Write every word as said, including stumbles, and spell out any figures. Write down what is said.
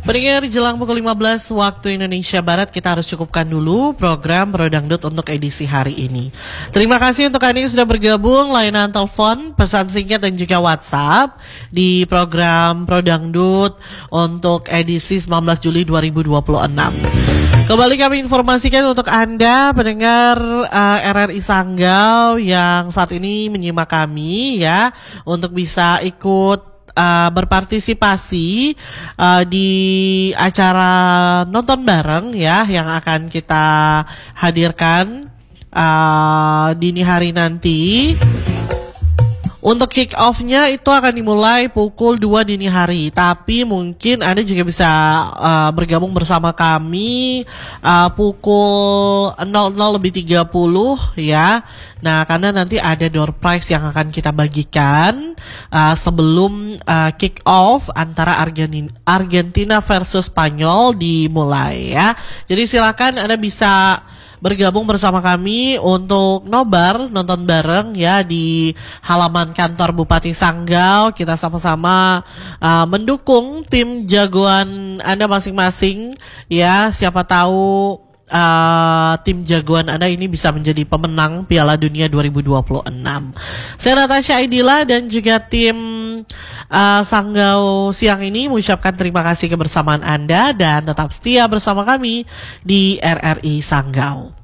Pendengar, jelang pukul lima belas waktu Indonesia Barat, kita harus cukupkan dulu program Pro Dangdut untuk edisi hari ini. Terima kasih untuk Anda yang sudah bergabung, layanan telepon, pesan singkat dan juga WhatsApp di program Pro Dangdut untuk edisi sembilan belas Juli dua ribu dua puluh enam. Kembali kami informasikan untuk Anda pendengar uh, R R I Sanggau yang saat ini menyimak kami ya, untuk bisa ikut uh, berpartisipasi uh, di acara nonton bareng ya yang akan kita hadirkan uh, dini hari nanti. Untuk kick off-nya itu akan dimulai pukul dua dini hari. Tapi mungkin Anda juga bisa uh, bergabung bersama kami uh, pukul nol nol lebih tiga puluh ya. Nah, karena nanti ada door prize yang akan kita bagikan uh, sebelum uh, kick off antara Argentina, Argentina versus Spanyol dimulai ya. Jadi silakan Anda bisa bergabung bersama kami untuk nobar nonton bareng ya di halaman kantor Bupati Sanggau. Kita sama-sama uh, mendukung tim jagoan Anda masing-masing ya. Siapa tahu uh, tim jagoan Anda ini bisa menjadi pemenang Piala Dunia dua ribu dua puluh enam. Saya Natasha Aidila dan juga tim uh, Sanggau siang ini mengucapkan terima kasih kebersamaan Anda dan tetap setia bersama kami di R R I Sanggau.